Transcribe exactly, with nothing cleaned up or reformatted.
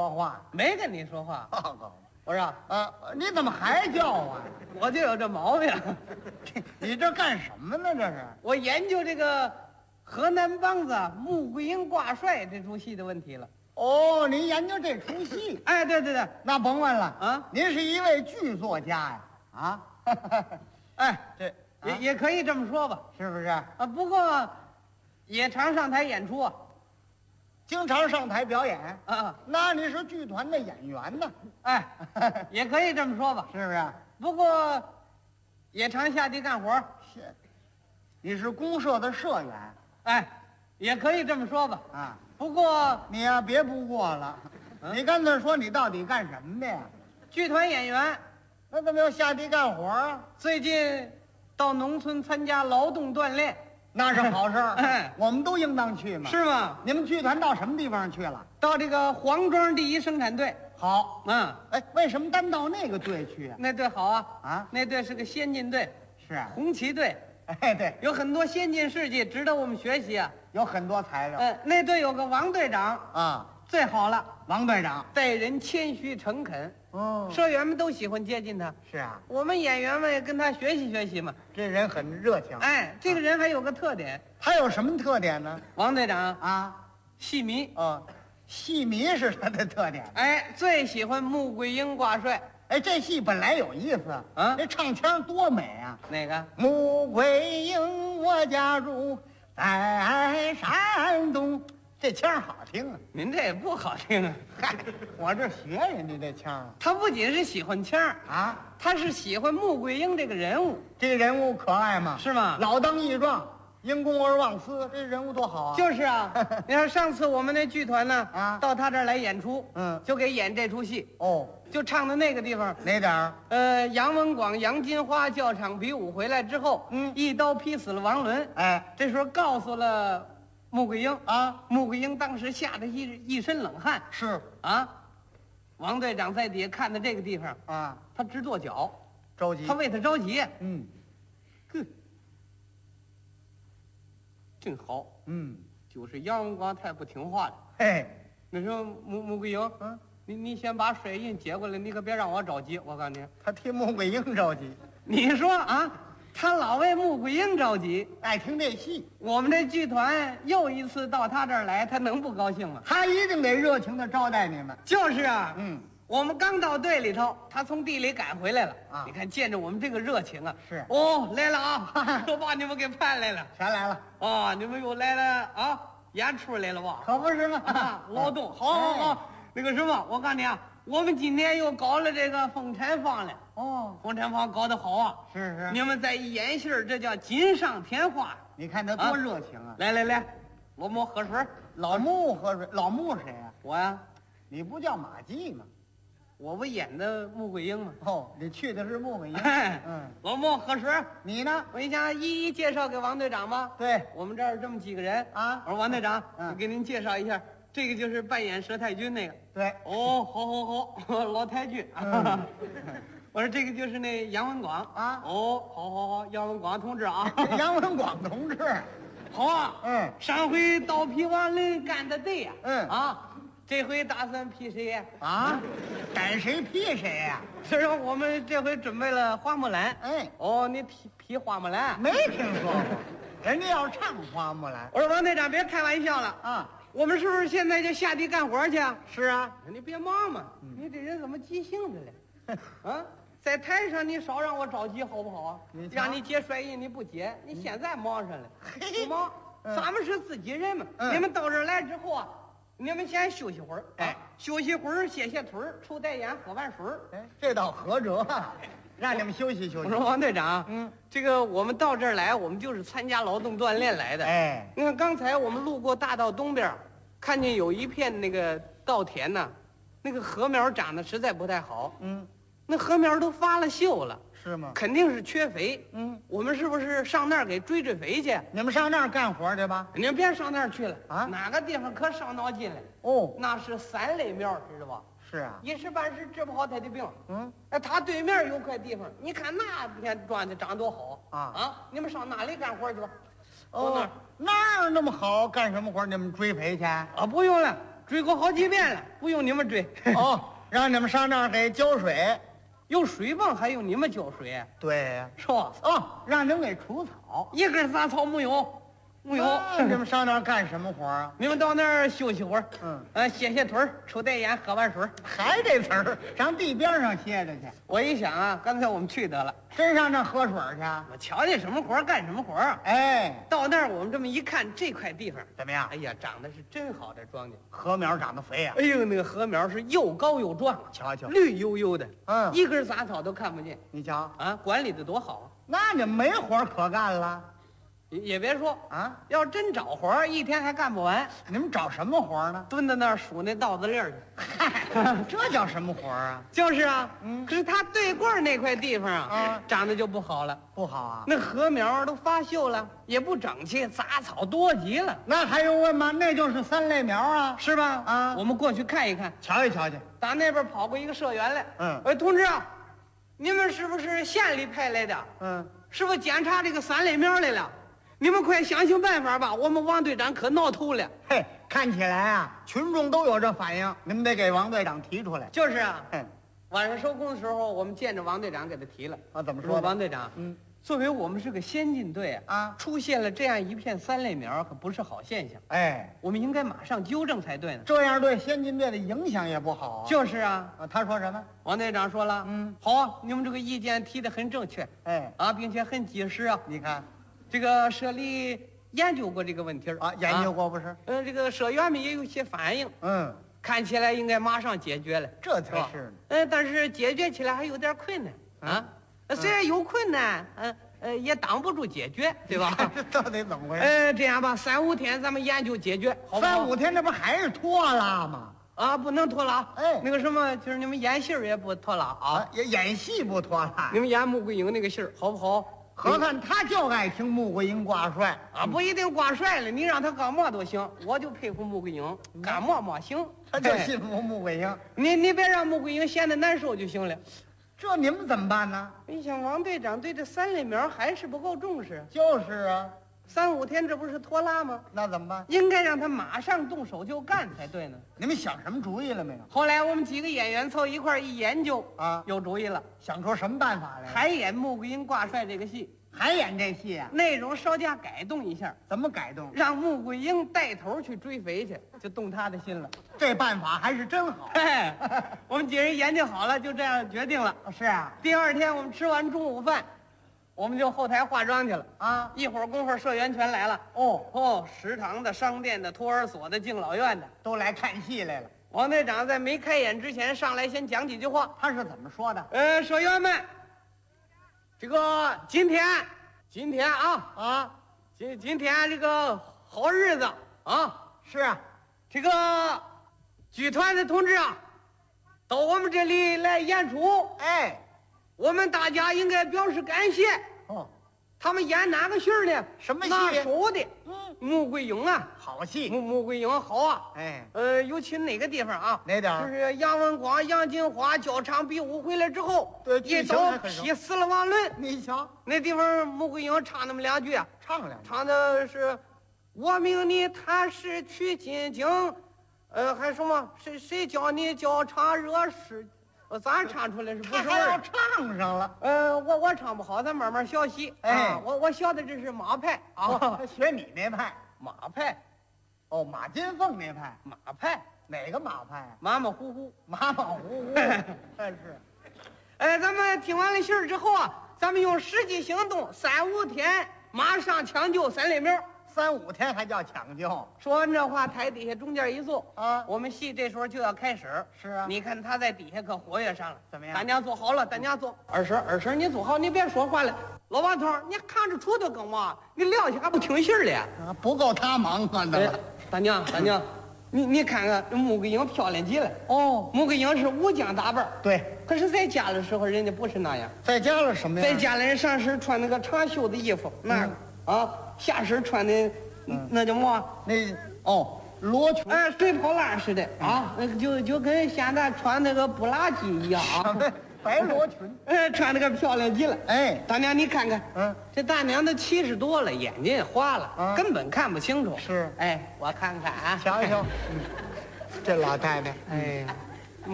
说话， 没跟你说话。 报告。 我说啊，你怎么还叫啊？ 我就有这毛病。 你这干什么呢？这是？ 我研究这个河南梆子穆桂英挂帅这出戏的问题了。 哦，您研究这出戏？ 哎，对对对， 那甭问了啊， 您是一位剧作家呀？啊， 哎， 这也、 啊也可以这么说吧。 是不是？ 啊，不过也常上台演出啊。 经常上台表演啊， 那你是剧团的演员呢？ 哎，也可以这么说吧。 是不是？ 不过也常下地干活。 是，你是公社的社员。 哎，也可以这么说吧。 啊， 不过你呀、别不过了，你干脆说你到底干什么的呀？ 剧团演员那怎么要下地干活啊？ 最近到农村参加劳动锻炼。 那是好事儿， 哎我们都应当去嘛。 是吗？ 你们剧团到什么地方去了？ 到这个黄庄第一生产队。 好， 嗯， 哎，为什么单到那个队去啊？ 那队好啊。 啊， 那队是个先进队， 是啊， 红旗队， 哎，对， 有很多先进事迹值得我们学习啊。 有很多材料。 嗯，那队有个王队长， 啊， 最好了， 王队长。 待人谦虚诚恳， 哦， 社员们都喜欢接近他。 是啊， 我们演员们也跟他学习学习嘛。 这人很热情。 哎，这个人还有个特点， 他有什么特点呢？ 王队长啊， 戏迷， 哦，戏迷是他的特点。 哎，最喜欢穆桂英挂帅。 哎，这戏本来有意思啊这唱腔多美啊！ 哪个？ 穆桂英，我家住在山东，这腔好听啊！ 您这也不好听啊。 嗨，我这学人家这腔啊。 他不仅是喜欢腔儿， 啊， 他是喜欢穆桂英这个人物， 这个人物可爱吗？ 是吗？ 老当益壮，因公而忘私，这人物多好啊！ 就是啊。你看上次我们那剧团呢， 啊到他这儿来演出， 嗯就给演这出戏， 哦， 就唱的那个地方。 哪点儿？ 呃，杨文广、杨金花教场比武回来之后， 嗯一刀劈死了王伦。 哎， 这时候告诉了穆桂英啊， 穆桂英当时吓得一一身冷汗是啊。王队长在底下看到这个地方， 啊， 他直跺脚， 着急。 他为他着急。 嗯哼，真好， 嗯， 就是杨文广太不听话了。 嘿， 那时候穆穆桂英， 嗯， 你你先把水印接过来，你可别让我着急。我告诉你， 他替穆桂英着急， 你说啊，他老为穆桂英着急。 爱听这戏， 我们这剧团又一次到他这儿来，他能不高兴吗？ 他一定得热情的招待你们。 就是啊， 嗯， 我们刚到队里头，他从地里赶回来了啊你看见着我们这个热情啊， 是哦，来了啊，都把你们给盼来了。 全来了， 哦，你们又来了啊，演出来了吧？ 可不是吗？ 啊，劳动，好好好。那个什么，我告诉你啊，我们今天又搞了这个风产坊了。 哦， 风产坊搞得好啊！ 是是， 你们再一演戏儿，这叫锦上添花。 你看他多热情啊！ 来来来，老莫喝水。 老穆喝水，老穆谁呀？ 我呀， 你不叫马季吗？ 我不演的穆桂英吗？ 哦，你去的是穆桂英。 哎， 嗯， 老莫喝水。 你呢？ 我你想一一介绍给王队长吧。 对我们这儿这么几个人啊我说王队长， 嗯我给您介绍一下，这个就是扮演佘太君那个。 对， 哦，好好好，老太君。 嗯我说这个就是那杨文广啊哦，好好好，杨文广同志啊。 杨文广同志。 好啊。 嗯， 上回刀劈王伦干的对呀。 嗯啊，这回打算劈谁呀？ 啊，赶谁劈谁呀？ 是说我们这回准备了花木兰。 哎， 哦，你劈劈花木兰？ 没听说过，人家要唱花木兰我说王队长，别开玩笑了。 啊。 我们是不是现在就下地干活去啊？ 是啊， 你别忙嘛，你这人怎么急性子了？啊，在台上你少让我着急好不好啊你？瞧让你接帅印你不接，你现在忙上了，不忙。 嗯咱们是自己人嘛， 嗯你们到这儿来之后啊，你们先休息会儿， 哎啊，休息会儿，歇歇腿儿，抽袋烟，喝碗水儿。 哎，这倒合辙啊，让你们休息休息。 我说王队长， 嗯， 这个我们到这儿来，我们就是参加劳动锻炼来的。 哎， 你看刚才我们路过大道东边儿，看见有一片那个稻田呐，那个禾苗长得实在不太好， 嗯， 那禾苗都发了锈了， 是吗？ 肯定是缺肥。 嗯， 我们是不是上那儿给追追肥去？ 你们上那儿干活去吧。 你们别上那儿去了啊哪个地方可伤脑筋了？ 哦， 那是三类苗，知道吧？ 是啊， 一时半时治不好他的病。 嗯， 哎，他对面有块地方，你看那片庄稼长多好啊啊！你们上那里干活去吧。到那哦儿， 那儿那么好，干什么活？你们追肥去？ 啊，不用了， 追过好几遍了，不用你们追。 哦，让你们上那儿给浇水。 有水泵还用你们浇水？ 对呀。 是吧？ 哦，让你们给除草。 一根杂草没有，没有。 那你们上那儿干什么活啊？ 你们到那儿休息会儿， 嗯， 呃，歇歇腿儿，抽袋烟，喝碗水。 还这词儿，上地边上歇着去。 我一想啊，干脆我们去得了。 真上那儿喝水去？ 我瞧见什么活儿干什么活儿啊！ 哎， 到那儿我们这么一看，这块地方怎么样？ 哎呀，长得是真好，这庄稼。 禾苗长得肥呀、 哎呦，那个禾苗是又高又壮， 瞧瞧， 绿油油的， 嗯一根杂草都看不见你瞧， 啊！管理的多好， 那你们没活儿可干了也也别说， 啊？ 要真找活儿，一天还干不完， 你们找什么活儿呢？ 蹲在那儿数那稻子粒儿去。 嗨，这叫什么活儿啊？ 就是啊， 嗯可是他对过儿那块地方啊， 啊长得就不好了， 不好啊？ 那禾苗都发锈了，也不整齐，杂草多极了， 那还用问吗？那就是三类苗啊！ 是吧？ 啊我们过去看一看。 瞧一瞧去。 打那边跑过一个社员来， 嗯哎，同志啊，你们是不是县里派来的？ 嗯， 是不是检查这个三类苗来了？你们快想想办法吧！我们王队长可闹头了。 嘿，看起来啊，群众都有这反应，你们得给王队长提出来。 就是啊， 嗯， 晚上收工的时候，我们见着王队长给他提了。 啊，怎么说说的？ 王队长， 嗯， 作为我们是个先进队啊， 啊， 出现了这样一片三类苗，可不是好现象。 哎， 我们应该马上纠正才对呢。 这样对先进队的影响也不好啊。 就是啊， 啊，他说什么？ 王队长说了， 嗯， 好啊，你们这个意见提得很正确哎， 啊，并且很及时啊。 你看这个社里研究过这个问题儿啊，研究过不是？ 呃，这个社员们也有一些反应， 嗯， 看起来应该马上解决了。 这才吧是呢。 嗯，但是解决起来还有点困难啊。呃虽然有困难，嗯呃，也挡不住解决，对吧？ 这到底怎么回事？ 呃，这样吧，三五天咱们研究解决，好不好？ 三五天，这不还是拖拉吗？ 啊，不能拖拉。 哎那个什么，就是你们演戏儿也不拖拉啊。 啊，演演戏不拖拉你。们演穆桂英那个戏儿好不好？ 何看他就爱听穆桂英挂帅啊，不一定挂帅了，你让他干嘛都行，我就佩服穆桂英，干嘛嘛行。 他就哎信服穆桂英。 你你别让穆桂英闲得难受就行了。 这你们怎么办呢？ 你想王队长对这三类苗还是不够重视， 就是啊， 三五天这不是拖拉吗？ 那怎么办？ 应该让他马上动手就干才对呢。 你们想什么主意了没有？ 后来我们几个演员凑一块儿一研究啊有主意了， 想出什么办法来？ 还演穆桂英挂帅这个戏， 还演这戏啊？ 内容稍加改动一下， 怎么改动？ 让穆桂英带头去追肥去，就动他的心了。 这办法还是真好。 哎，我们几人研究好了，就这样决定了。 是啊， 第二天我们吃完中午饭，我们就后台化妆去了。 啊， 一会儿功夫，社员全来了。 哦， 哦，食堂的、商店的、托儿所的、敬老院的。 都来看戏来了。 王队长在没开演之前上来先讲几句话。 他是怎么说的？ 呃，社员们，这个今天，今天啊， 啊， 今今天这个好日子啊， 是啊， 这个剧团的同志啊，到我们这里来演出， 哎， 我们大家应该表示感谢。 哦， 他们演哪个戏儿呢？ 什么戏拿手的嗯， 穆桂英啊， 好戏。 穆穆桂英好啊。 哎， 呃，尤其哪个地方啊？ 哪点儿就是杨文广、杨金花交场比武回来之后， 对一剧情刀还很熟劈死了王伦。 你瞧， 那地方穆桂英唱那么两句啊， 唱两句。 唱的是“我命你踏实取金经”，呃，还什么谁谁教你教唱热事？呃，咱唱出来是不他还要是味儿？ 唱上了。 呃，我我唱不好，咱慢慢学习。 哎啊，我我学的这是马派啊哦，，他学你那派。 马派， 哦，马金凤那派。 马派， 哪个马派啊？ 马马虎虎。 马马虎虎。但是， 哎，咱们听完了信儿之后啊，咱们用实际行动，三五天马上抢救三类苗。 三五天还叫抢救说完这话，台底下中间一坐， 啊？ 我们戏这时候就要开始。 是啊， 你看他在底下可活跃上了， 怎么样大家坐好了，大家坐。二婶，二婶，你坐好，你别说话了。老王头，你看着杵头干嘛？你撂下还不听信儿了？ 啊，不够他忙啊，那哎，大娘，大娘，你你看看这穆桂英漂亮极了。 哦， 穆桂英是武将打扮， 对， 可是在家的时候人家不是那样。 在家了什么呀？ 在家里人上身穿那个长袖的衣服，那个啊，下身穿的那叫么？ 那哦，罗裙。 哎，水泡烂似的啊，那个就就跟现在穿那个布拉吉一样啊， 白罗裙。 哎，穿那个漂亮极了。 哎， 大娘，你看看， 嗯， 这大娘都七十多了，眼睛也花了， 啊根本看不清楚。 是哎，我看看啊， 瞧瞧， 这老太太， 哎呀，